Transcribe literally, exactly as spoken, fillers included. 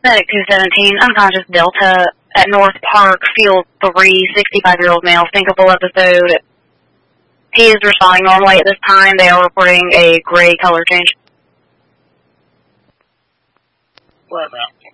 Medic two seventeen, unconscious Delta at North Park, Field three, sixty-five-year-old male, syncopal episode. He is responding normally at this time. They are reporting a gray color change. Whereabouts?